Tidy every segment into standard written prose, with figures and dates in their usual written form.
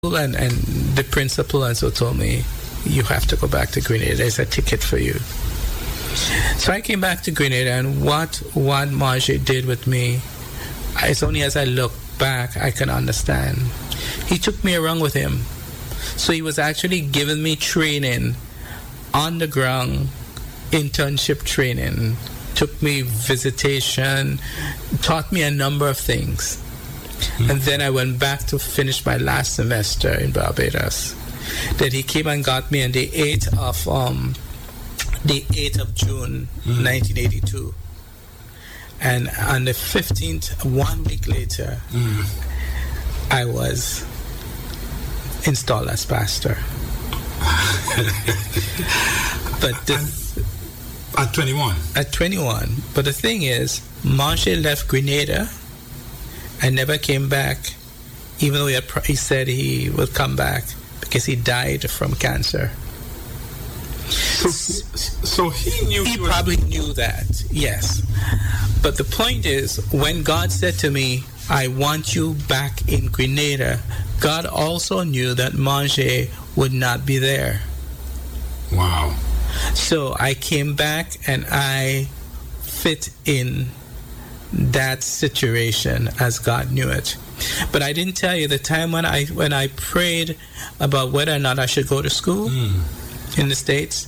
and the principal and so told me, you have to go back to Grenada. There's a ticket for you. So I came back to Grenada, and what Margie did with me, it's only as I look back I can understand. He took me around with him. So he was actually giving me training, on the ground, internship training, took me visitation, taught me a number of things. And then I went back to finish my last semester in Barbados. Then he came and got me on the 8th of June, 1982. And on the 15th, 1 week later, I was installed as pastor. But at 21? At 21. But the thing is, Margie left Grenada and never came back, even though he said he would come back, because he died from cancer. So he knew. He probably knew that, yes. But the point is, when God said to me, I want you back in Grenada, God also knew that Margie would not be there. Wow. So I came back and I fit in that situation as God knew it. But I didn't tell you the time when I prayed about whether or not I should go to school in the States.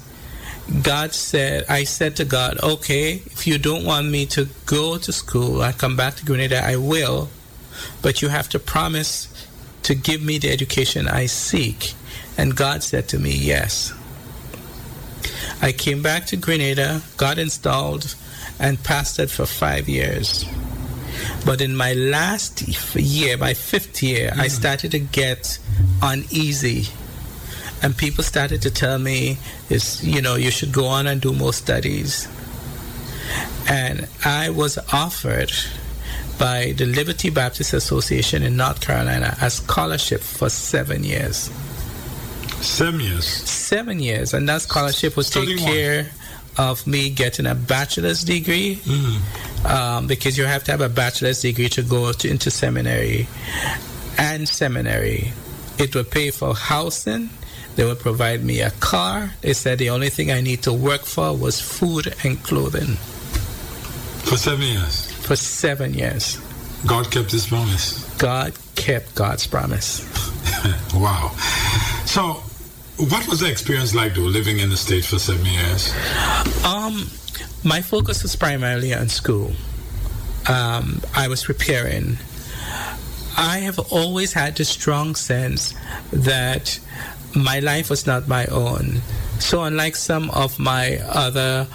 I said to God, okay, if you don't want me to go to school, I come back to Grenada, I will, but you have to promise to give me the education I seek. And God said to me, yes. I came back to Grenada, got installed, and pastored for 5 years. But in my last year, my 5th year, I started to get uneasy. And people started to tell me, you should go on and do more studies. And I was offered by the Liberty Baptist Association in North Carolina a scholarship for 7 years. 7 years? 7 years. And that scholarship would take care of me getting a bachelor's degree, because you have to have a bachelor's degree to go into seminary. And seminary, it would pay for housing. They would provide me a car. They said the only thing I need to work for was food and clothing. For 7 years? For 7 years. God kept his promise. God kept God's promise. Wow. So, what was the experience like, though, living in the States for 7 years? My focus was primarily on school. I was preparing. I have always had the strong sense that my life was not my own. So unlike some of my other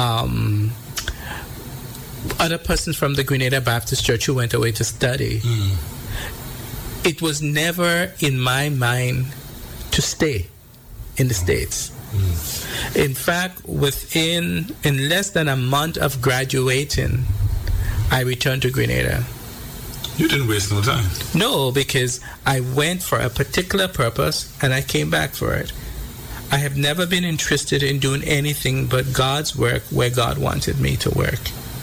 persons from the Grenada Baptist Church who went away to study, it was never in my mind to stay in the States. In fact, in less than a month of graduating, I returned to Grenada. You didn't waste no time. No, because I went for a particular purpose and I came back for it. I have never been interested in doing anything but God's work where God wanted me to work.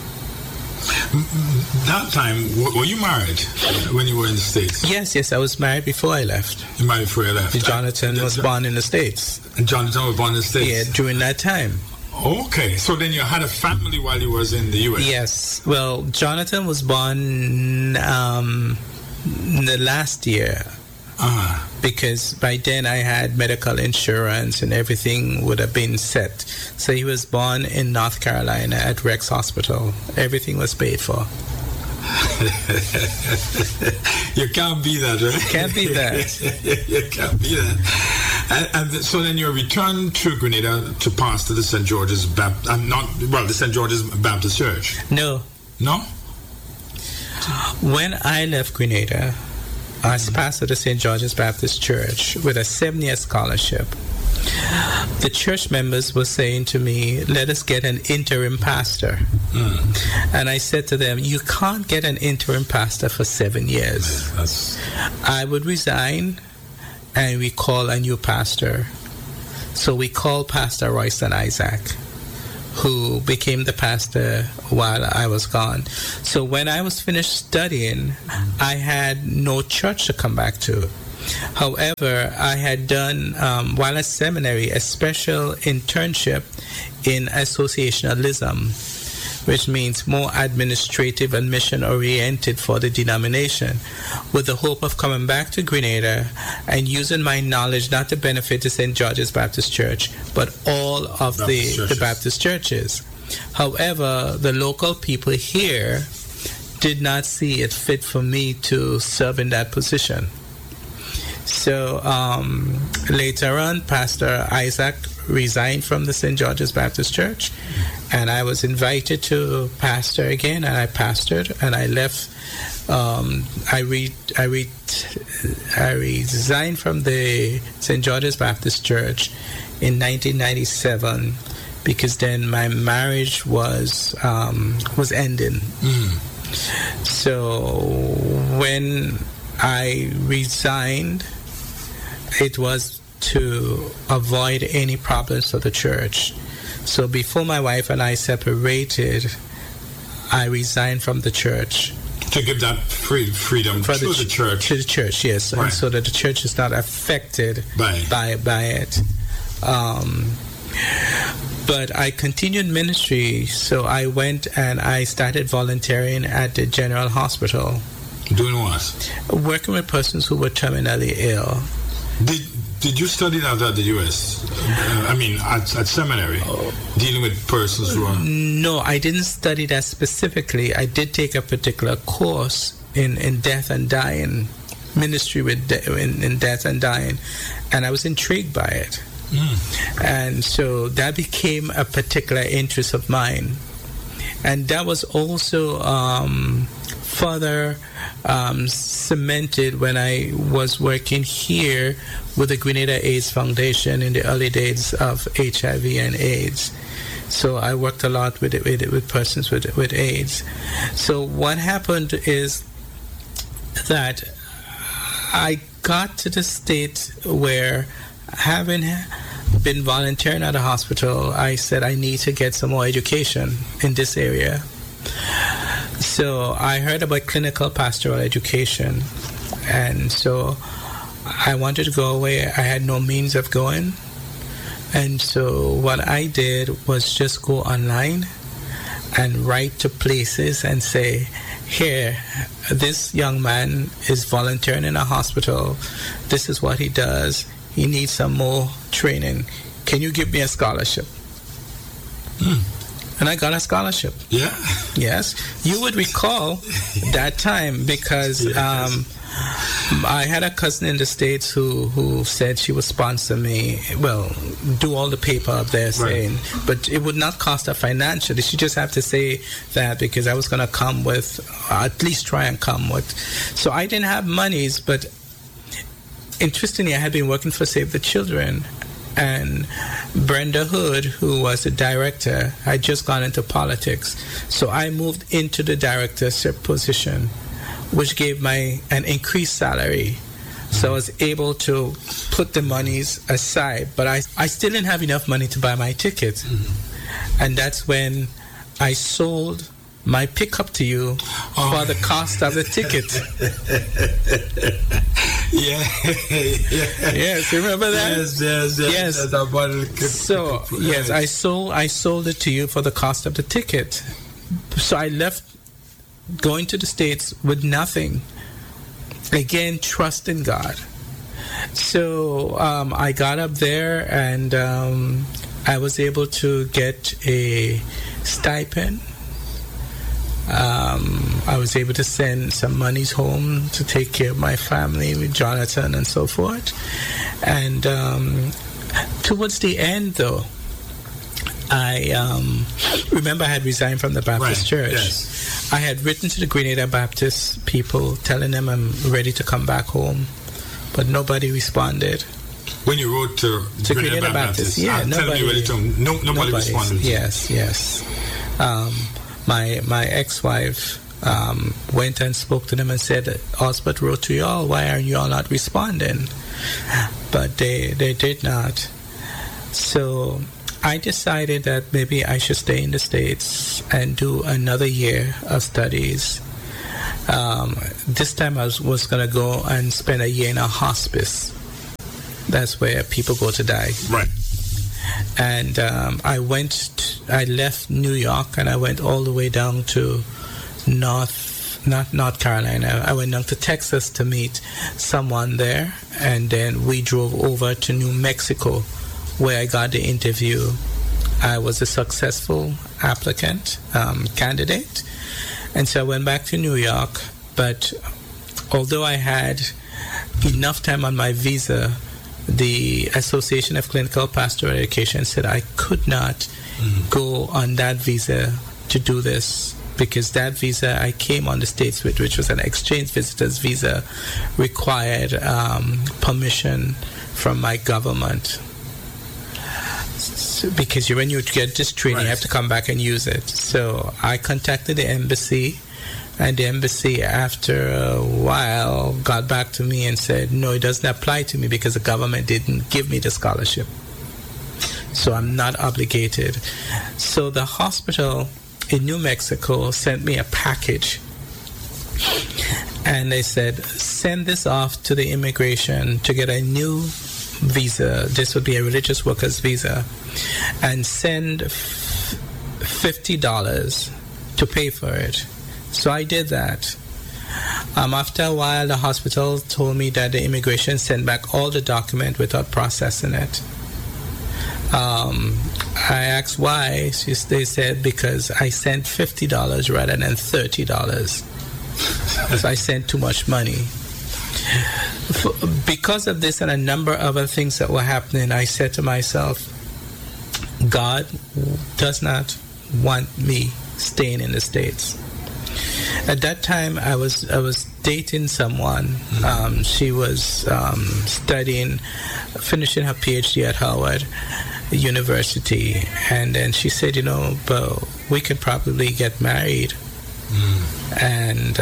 That time, were you married when you were in the States? Yes, I was married before I left. You married before you left? Jonathan was born in the States. And Jonathan was born in the States? Yeah, during that time. Okay, so then you had a family while you was in the U.S.? Yes. Well, Jonathan was born the last year. Because by then I had medical insurance and everything would have been set. So he was born in North Carolina at Rex Hospital. Everything was paid for. You can't be that, right? Can't be that. You can't be that. And so then you returned to Grenada to pastor the St. George's the St. George's Baptist Church. No. When I left Grenada, I was pastor the St. George's Baptist Church with a 7-year scholarship. The church members were saying to me, let us get an interim pastor. And I said to them, you can't get an interim pastor for 7 years. I would resign and we call a new pastor. So we called Pastor Royston Isaac, who became the pastor while I was gone. So when I was finished studying, I had no church to come back to. However, I had done, while at seminary, a special internship in associationalism, which means more administrative and mission-oriented for the denomination, with the hope of coming back to Grenada and using my knowledge not to benefit the St. George's Baptist Church, but all of the Baptist churches. However, the local people here did not see it fit for me to serve in that position. So later on, Pastor Isaac resigned from the St. George's Baptist Church, and I was invited to pastor again, and I pastored, and I left. I resigned from the St. George's Baptist Church in 1997 because then my marriage was ending. So when I resigned, it was to avoid any problems for the church. So before my wife and I separated, I resigned from the church. To give that freedom to the church. To the church, yes. Right. And so that the church is not affected by it. But I continued ministry, so I went and I started volunteering at the General Hospital. Doing what? Working with persons who were terminally ill. Did you study that at the U.S.? At seminary, dealing with persons who are... No, I didn't study that specifically. I did take a particular course in death and dying, ministry in death and dying, and I was intrigued by it. And so that became a particular interest of mine. And that was also further cemented when I was working here with the Grenada AIDS Foundation in the early days of HIV and AIDS. So I worked a lot with persons with AIDS. So what happened is that I got to the state where, having been volunteering at a hospital, I said I need to get some more education in this area. So I heard about clinical pastoral education, and so I wanted to go away. I had no means of going, and so what I did was just go online and write to places and say, here, this young man is volunteering in a hospital. This is what he does. He needs some more training. Can you give me a scholarship? And I got a scholarship. Yeah. Yes. You would recall that time because I had a cousin in the States who said she would sponsor me, do all the paper up there saying, but it would not cost her financially. She just had to say that because I was going to come with, at least try and come with. So I didn't have monies, but interestingly, I had been working for Save the Children, and Brenda Hood, who was the director, had just gone into politics. So I moved into the directorship position, which gave me an increased salary. So I was able to put the monies aside, but I still didn't have enough money to buy my ticket. And that's when I sold my pickup to you for the cost of the ticket. Yes, remember that? Yes. So yes, I sold it to you for the cost of the ticket. So I left, going to the States with nothing. Again, trust in God. So I got up there, and I was able to get a stipend. I was able to send some monies home to take care of my family with Jonathan and so forth. And towards the end, though, I remember I had resigned from the Baptist Church. Yes. I had written to the Grenada Baptist people telling them I'm ready to come back home, but nobody responded. When you wrote to Grenada Baptist, nobody responded. Yes. My ex-wife went and spoke to them and said, Osbert wrote to y'all, why are y'all not responding? But they did not. So I decided that maybe I should stay in the States and do another year of studies. This time I was going to go and spend a year in a hospice. That's where people go to die. Right. And I left New York and I went all the way down to North Carolina. I went down to Texas to meet someone there, and then we drove over to New Mexico, where I got the interview. I was a successful applicant, candidate, and so I went back to New York. But although I had enough time on my visa, the Association of Clinical Pastoral Education said I could not go on that visa to do this, because that visa I came on the States with, which was an exchange visitor's visa, required permission from my government. So, because when you get this training, you have to come back and use it. So I contacted the embassy, and the embassy, after a while, got back to me and said, no, it doesn't apply to me because the government didn't give me the scholarship. So I'm not obligated. So the hospital in New Mexico sent me a package, and they said, send this off to the immigration to get a new visa. This would be a religious workers visa, and send $50 to pay for it. So I did that. After a while, the hospital told me that the immigration sent back all the document without processing it. I asked why. They said because I sent $50 rather than $30. So I sent too much money. Because of this and a number of other things that were happening, I said to myself, God does not want me staying in the States. At that time, I was dating someone. She was studying, finishing her PhD at Howard University, and then she said, but we could probably get married, and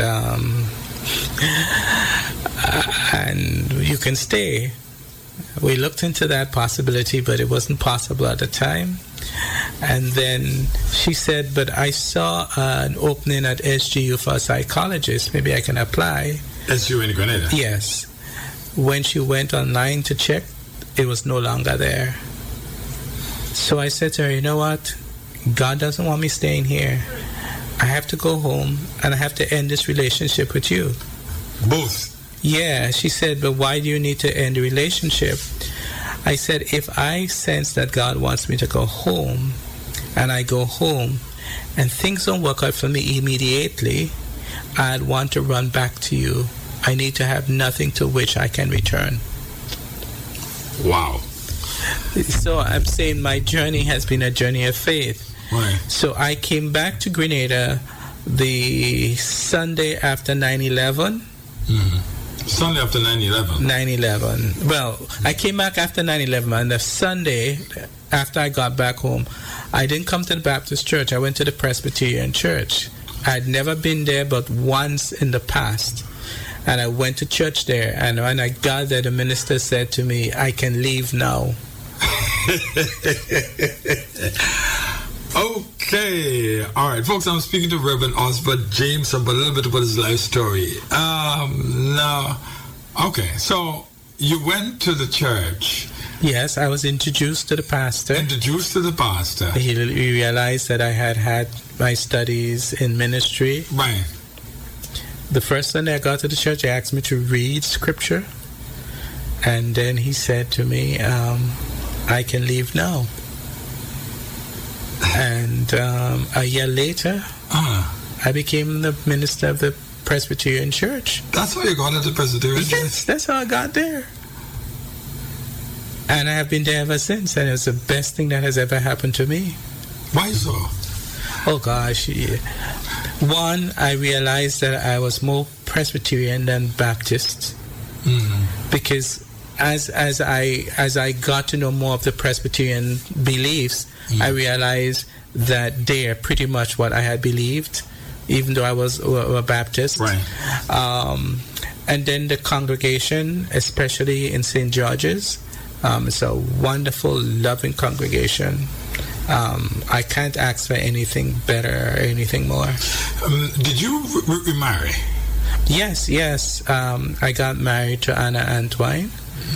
you can stay. We looked into that possibility, but it wasn't possible at the time. And then she said, but I saw an opening at SGU for a psychologist. Maybe I can apply. SGU in Grenada? Yes. When she went online to check, it was no longer there. So I said to her, you know what? God doesn't want me staying here. I have to go home, and I have to end this relationship with you. Both? Yeah. She said, but why do you need to end the relationship? I said, if I sense that God wants me to go home, and I go home, and things don't work out for me immediately, I'd want to run back to you. I need to have nothing to which I can return. Wow. So I'm saying my journey has been a journey of faith. Right. So I came back to Grenada the Sunday after 9/11. Sunday after 9/11. 9/11. Well, I came back after 9/11, and the Sunday after I got back home, I didn't come to the Baptist church. I went to the Presbyterian church. I'd never been there but once in the past, and I went to church there. And when I got there, the minister said to me, "I can leave now." Okay, all right, folks. I'm speaking to Reverend Osbert James about a little bit about his life story. Now, okay, so you went to the church. Yes, I was introduced to the pastor. Introduced to the pastor. He realized that I had my studies in ministry. Right. The first Sunday I got to the church, he asked me to read scripture, and then he said to me, "I can leave now." And a year later, I became the minister of the Presbyterian Church. That's how you got into Presbyterian Church? Yes, that's how I got there. And I have been there ever since, and it's the best thing that has ever happened to me. Why so? Oh gosh, one, I realized that I was more Presbyterian than Baptist, because as I got to know more of the Presbyterian beliefs, I realized that they are pretty much what I had believed, even though I was a Baptist. Right. And then the congregation, especially in St. George's, it's a wonderful, loving congregation. I can't ask for anything better or anything more. Did you remarry? Yes. I got married to Anna Antwine.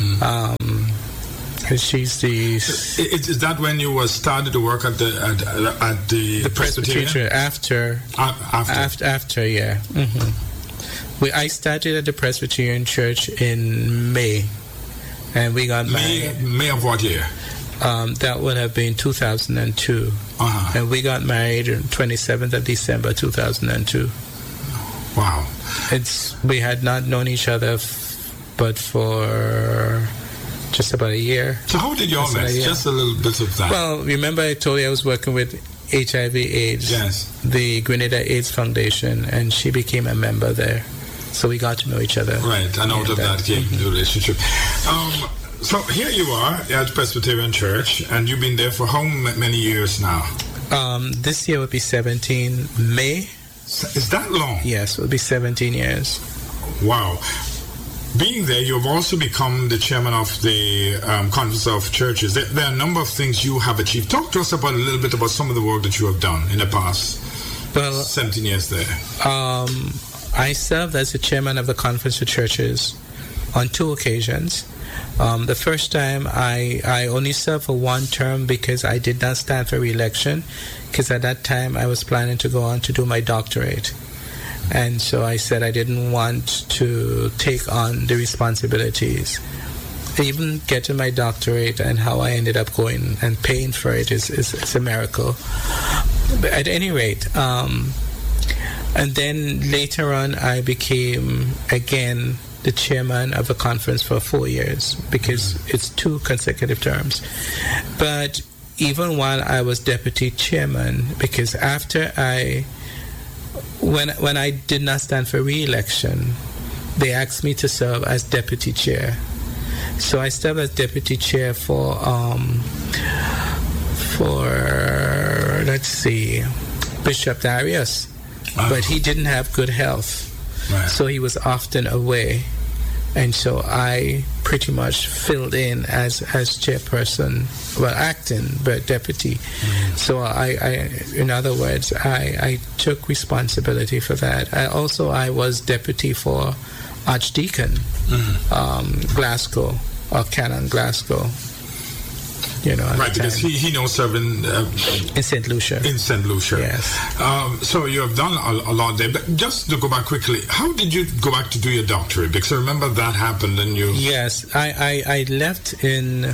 She's the... Is that when you started to work at the Presbyterian? Church after, yeah. I started at the Presbyterian Church in May, and we got married. May of what year? That would have been 2002. And we got married on 27th of December 2002. Wow. We had not known each other but for just about a year. So how did you all meet? Just a little bit of that. Well, remember I told you I was working with HIV/AIDS, the Grenada AIDS Foundation, and she became a member there. So we got to know each other. Right, and out of that came the relationship. So here you are at Presbyterian Church, and you've been there for how many years now? This year would be 17 May. Is that long? Yes, it would be 17 years. Wow. Being there, you've also become the chairman of the Conference of Churches. There are a number of things you have achieved. Talk to us about a little bit about some of the work that you have done in the past 17 years there. I served as the chairman of the Conference of Churches on 2 occasions. The first time I only served for 1 term because I did not stand for re-election, because at that time I was planning to go on to do my doctorate. And so I said I didn't want to take on the responsibilities. Even getting my doctorate and how I ended up going and paying for it is a miracle. But at any rate, and then later on I became again the chairman of the conference for 4 years, because it's 2 consecutive terms. But even while I was deputy chairman, because after when I did not stand for re-election, they asked me to serve as deputy chair. So I served as deputy chair for let's see, Bishop Darius. But he didn't have good health. Right. So he was often away. And so I pretty much filled in as chairperson, well, acting, but deputy. So I in other words, I took responsibility for that. I was deputy for Archdeacon Glasgow, or Canon Glasgow. Right, because he knows serving in St. Lucia. In St. Lucia, yes. So you have done a lot there. But just to go back quickly, how did you go back to do your doctorate? Because I remember that happened, and you. Yes, I left in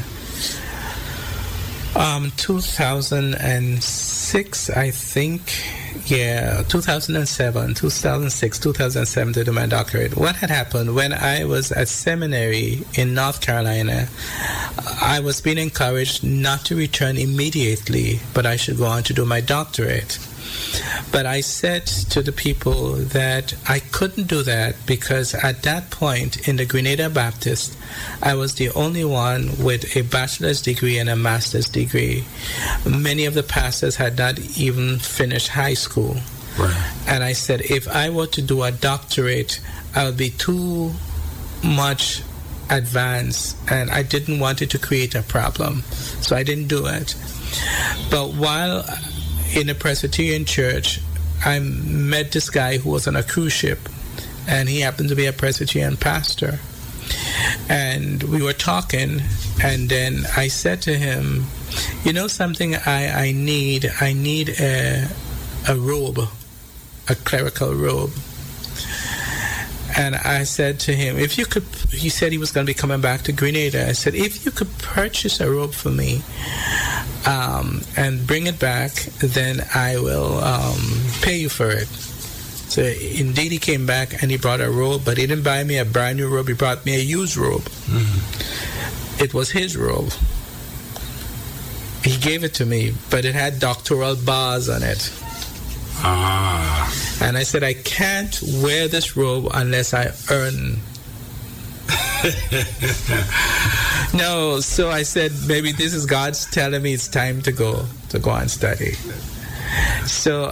2006, I think. Yeah, 2006, 2007 to do my doctorate. What had happened when I was at seminary in North Carolina, I was being encouraged not to return immediately, but I should go on to do my doctorate. But I said to the people that I couldn't do that, because at that point in the Grenada Baptist, I was the only one with a bachelor's degree and a master's degree. Many of the pastors had not even finished high school. Right. And I said, if I were to do a doctorate, I would be too much advanced, and I didn't want it to create a problem. So I didn't do it. But while in a Presbyterian church, I met this guy who was on a cruise ship, and he happened to be a Presbyterian pastor. And we were talking, and then I said to him, you know something, I need a robe, a clerical robe. And I said to him, if you could, he said he was going to be coming back to Grenada. I said, if you could purchase a robe for me and bring it back, then I will pay you for it. So indeed he came back and he brought a robe, but he didn't buy me a brand new robe. He brought me a used robe. Mm-hmm. It was his robe. He gave it to me, but it had doctoral bars on it. And I said, I can't wear this robe unless I earn. No, so I said, maybe this is God's telling me it's time to go and study. So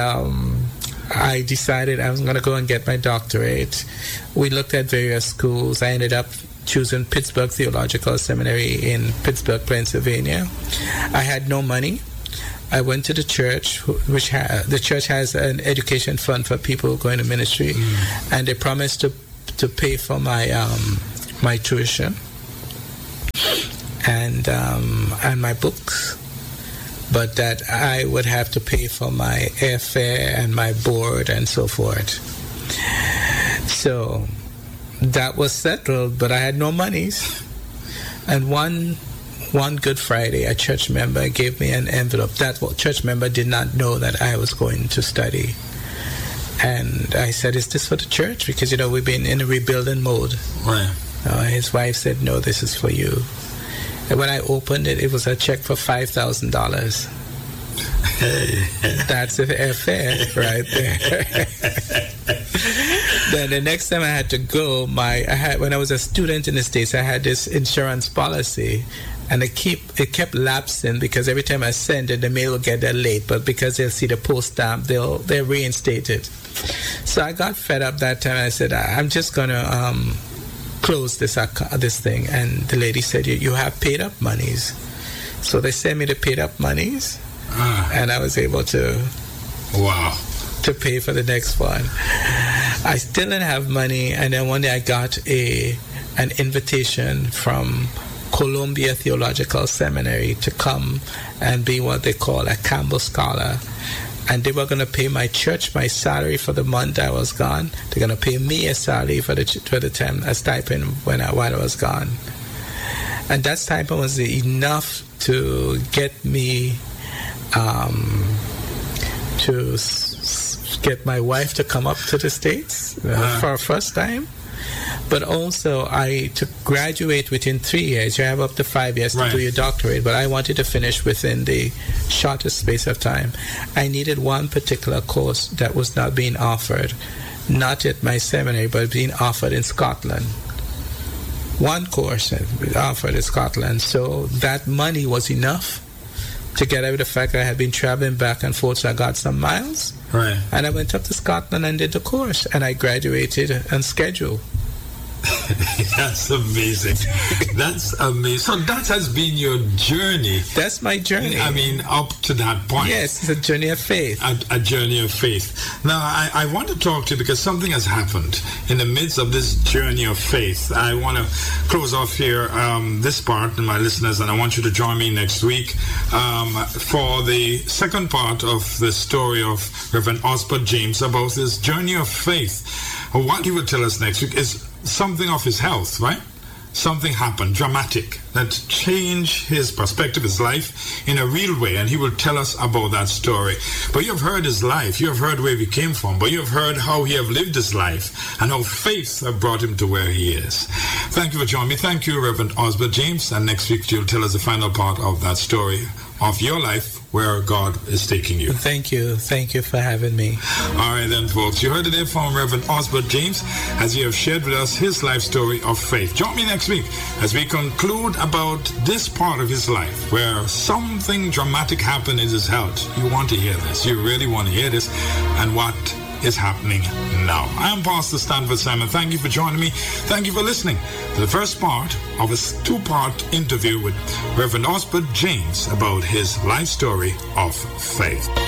I decided I was going to go and get my doctorate. We looked at various schools. I ended up choosing Pittsburgh Theological Seminary in Pittsburgh, Pennsylvania. I had no money. I went to the church, which the church has an education fund for people going to ministry, and they promised to pay for my my tuition and my books, but that I would have to pay for my airfare and my board and so forth. So that was settled, but I had no monies. And one Good Friday, a church member gave me an envelope. That church member did not know that I was going to study. And I said, "Is this for the church?" Because, we've been in a rebuilding mode. Right. His wife said, "No, this is for you." And when I opened it, it was a check for $5,000. That's the airfare right there. Then the next time I had to go, when I was a student in the States, I had this insurance policy, and it kept lapsing because every time I send it, the mail will get there late. But because they'll see the post stamp, they'll reinstate it. So I got fed up that time. I said, "I'm just gonna close this thing." And the lady said, "You have paid up monies." So they sent me the paid up monies. And I was able to pay for the next one. I still didn't have money, and then one day I got an invitation from Columbia Theological Seminary to come and be what they call a Campbell Scholar. And they were going to pay my church my salary for the month I was gone. They're going to pay me a salary for the time, a stipend while I was gone. And that stipend was enough to get me to get my wife to come up to the States for our first time. But also, to graduate within 3 years. You have up to 5 years to do your doctorate, but I wanted to finish within the shortest space of time. I needed one particular course that was not being offered, not at my seminary, but being offered in Scotland. One course offered in Scotland. So that money was enough to get over the fact that I had been traveling back and forth, so I got some miles. Right. And I went up to Scotland and did the course, and I graduated on schedule. That's amazing. That's amazing. So that has been your journey. That's my journey. I mean, up to that point. Yes, it's a journey of faith. A journey of faith. Now, I want to talk to you because something has happened in the midst of this journey of faith. I want to close off here this part, and my listeners, and I want you to join me next week for the second part of the story of Reverend Osbert James about his journey of faith. What he will tell us next week is something of his health, right? Something happened, dramatic, that changed his perspective, his life in a real way, and he will tell us about that story. But you have heard his life, you have heard where he came from, but you have heard how he have lived his life and how faith have brought him to where he is. Thank you for joining me. Thank you, Reverend Osbert James, and next week you'll tell us the final part of that story of your life, where God is taking you. Thank you. Thank you for having me. All right then, folks. You heard it there from Reverend Osbert James as he has shared with us his life story of faith. Join me next week as we conclude about this part of his life where something dramatic happened in his health. You want to hear this. You really want to hear this. And what is happening now. I'm Pastor Stanford Simon. Thank you for joining me. Thank you for listening to the first part of a two-part interview with Reverend Osbert James about his life story of faith.